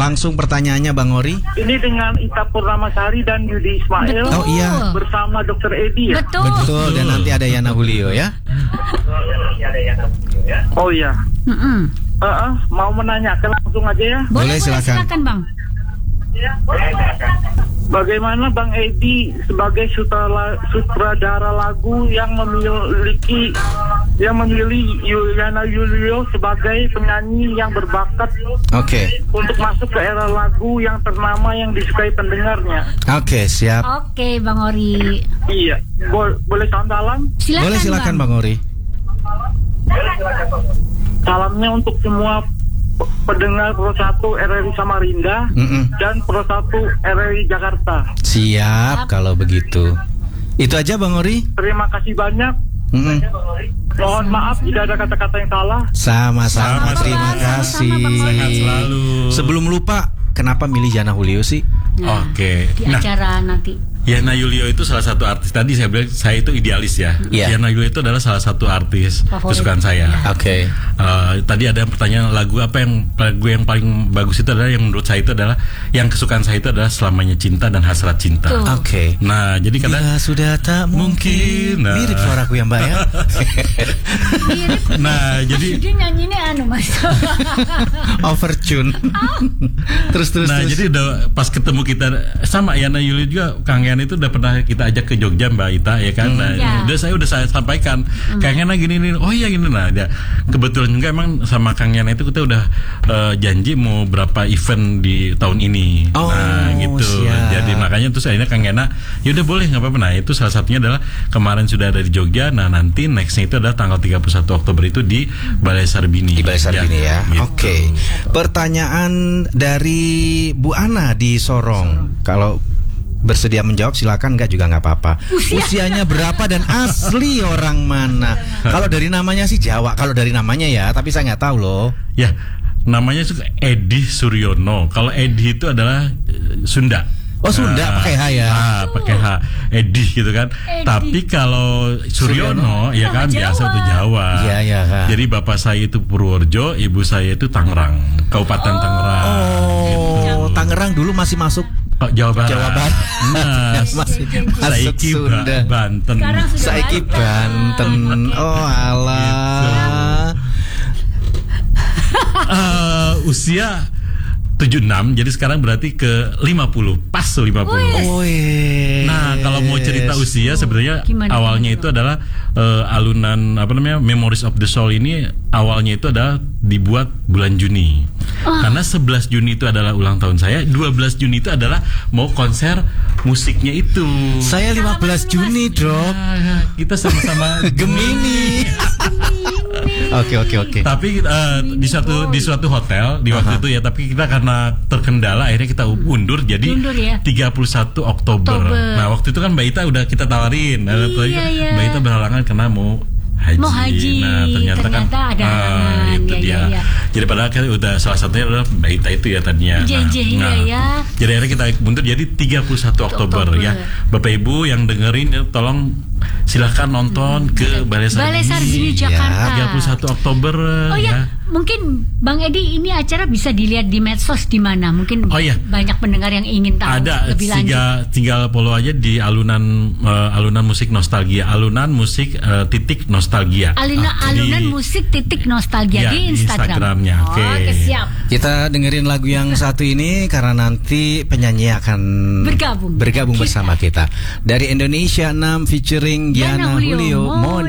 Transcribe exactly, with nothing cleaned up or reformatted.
Langsung pertanyaannya Bang Ori. Ini dengan Ita Purnamasari dan Yudi Ismail. Oh iya. Bersama dokter Edi ya. Betul. Betul. Dan nanti ada Yana Julio ya. Oh iya. Mm-mm. Uh, uh, mau menanyakan langsung aja ya. Boleh, silakan. silakan Bang. Bagaimana Bang Edi sebagai sutradara, sutradara lagu yang memiliki yang memilih Yana Julio sebagai penyanyi yang berbakat Oke. untuk masuk ke era lagu yang ternama yang disukai pendengarnya? Oke, siap. Oke Bang Ori. Iya, Bo- boleh salam salam? Silakan, Boleh silakan Bang Ori. Salamnya untuk semua p- pendengar Pro satu R R I Samarinda Mm-mm. dan Pro satu R R I Jakarta. Siap kalau begitu. Itu aja Bang Ori. Terima kasih banyak. Mm-mm. Mohon maaf tidak ada kata-kata yang salah. Sama-sama, Sama-sama. terima kasih. Sehat selalu. Sebelum lupa, kenapa milih Yana Julio sih? Nah, Oke. Di Nah, acara nanti. Yana Julio itu salah satu artis. Tadi saya bilang saya itu idealis ya. Iya. Yana Julio itu adalah salah satu artis Favorit. kesukaan saya. Oke. Eh, tadi ada pertanyaan lagu apa yang lagu yang paling bagus itu adalah yang menurut saya itu adalah yang kesukaan saya itu adalah Selamanya Cinta dan Hasrat Cinta. Tuh. Oke. Nah, jadi kadang Bila sudah tak mungkin. Mungkin, nah. Mirip suaraku yang Mbak ya. Mirip. nah, jadi Dia nyanyi ini anu Mas. Overtune. terus terus Nah terus. jadi udah pas ketemu kita sama Yana Julio juga, Kang Yana itu udah pernah kita ajak ke Jogja Mbak Ita ya kan. Nah, Ya. udah saya udah saya sampaikan Kang Yana gini nih. Oh iya gini nah. Ya, kebetulan juga emang sama Kang Yana itu kita udah eh, janji mau berapa event di tahun ini. Oh, nah gitu. siap. Jadi makanya terus akhirnya Kang Yana ya udah boleh nggak apa-apa. Nah itu salah satunya adalah kemarin sudah ada di Jogja. Nah nanti nextnya itu adalah tanggal tiga puluh satu Oktober itu di Balai Sarbini. Di Balai Sarbini ya. gitu. Oke. Pertanyaan dari Bu Ana di Sorong. Kalau bersedia menjawab silakan, enggak juga nggak apa-apa. Usianya berapa dan asli orang mana? Kalau dari namanya sih Jawa. Kalau dari namanya ya, tapi saya nggak tahu loh. Ya, namanya itu Edi Suryono. Kalau Edi itu adalah eh, Sunda. Oh, Sunda, Ah, pakai H ya? Ah, pakai H. Edi gitu kan. Edi. Tapi kalau Suryono, ya kan Nama biasa Jawa. tuh Jawa. Iya, iya, Kak. Jadi bapak saya itu Purworejo, ibu saya itu Tangerang, Kabupaten Tangerang. Oh, Tangerang dulu masih masuk Oh, Jawa Barat. Jawa Barat. Nah, Masih masuk saiki Ba- Sunda. Banten. Sekarang sudah Saiki Banten. Oh alah. Eh, usia tujuh puluh enam, jadi sekarang berarti ke lima puluh, pas lima puluh. Oh, yes. Nah, kalau mau cerita usia sebenarnya Gimana, awalnya gimana, itu adalah eh, alunan apa namanya Memories of the Soul ini awalnya itu adalah dibuat bulan Juni. Karena sebelas Juni itu adalah ulang tahun saya, dua belas Juni itu adalah mau konser musiknya itu. Saya lima belas Juni, Dok. Ah, kita sama-sama Gemini. Oke oke oke. Tapi eh, di suatu di suatu hotel di waktu Aha. itu ya, tapi kita karena terkendala akhirnya kita undur jadi Undur ya. tiga puluh satu Oktober. Oktober. Nah, waktu itu kan Mbak Ita udah kita tawarin. Nah, Iya, tadi iya. Mbak Ita berhalangan karena mau haji. Mau haji. Nah, ternyata, Ternyata kan ada ah, halangan. itu Iya, dia. iya, iya. Jadi padahal kan udah salah satunya adalah Mbak Ita itu ya tadinya. Iya, iya, iya, ya. Jadi akhirnya kita mundur jadi tiga puluh satu Oktober, Oktober. ya. Bapak Ibu yang dengerin ya, tolong silahkan nonton ke Balai Balai Sarbini. Sarbini Ya, Jakarta. tiga puluh satu Oktober Oh ya, mungkin Bang Edi ini acara bisa dilihat di medsos di mana? Mungkin Oh, iya. banyak pendengar yang ingin tahu Ada lebih lanjut. tiga, tinggal follow aja di alunan eh, alunan musik nostalgia, alunan musik eh, titik nostalgia. Aluna, Ah, alunan di- musik titik nostalgia Ya, di di Instagram. Instagramnya, oke. Oke, siap. Kita dengerin lagu yang satu ini karena nanti penyanyi akan Bergabung. bergabung Kita. bersama kita dari Indonesia enam featuring Yana Yana Julio. Julio. Mon-